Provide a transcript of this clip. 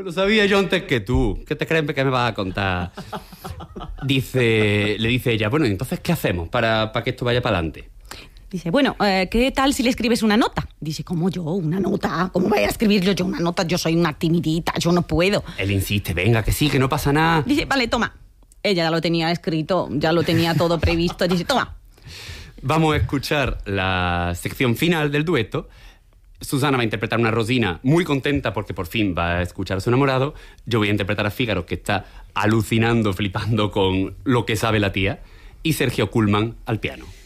Lo sabía yo antes que tú. ¿Qué te crees que me vas a contar? Le dice ella, bueno, entonces, ¿qué hacemos para que esto vaya para adelante? Dice, bueno, ¿qué tal si le escribes una nota? Dice, ¿cómo yo? ¿Una nota? ¿Cómo voy a escribir yo una nota? Yo soy una timidita, yo no puedo. Él insiste, venga, que sí, que no pasa nada. Dice, vale, toma. Ella ya lo tenía escrito, ya lo tenía todo previsto. Dice, toma. Vamos a escuchar la sección final del dueto. Susana va a interpretar una Rosina muy contenta porque por fin va a escuchar a su enamorado. Yo voy a interpretar a Fígaro, que está alucinando, flipando con lo que sabe la tía. Y Sergio Kuhlman al piano.